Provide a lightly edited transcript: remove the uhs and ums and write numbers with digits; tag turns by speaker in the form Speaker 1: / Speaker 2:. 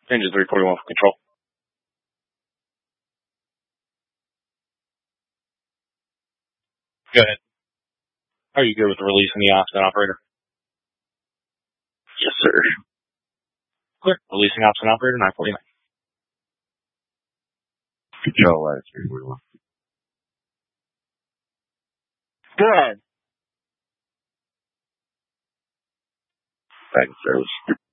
Speaker 1: Engine 341 for control. Go ahead. Are you good with releasing the ops and operator?
Speaker 2: Yes, sir.
Speaker 1: Clear. Releasing ops and operator, 949.
Speaker 2: Control ladder 341.
Speaker 3: Go ahead.
Speaker 2: Back in service.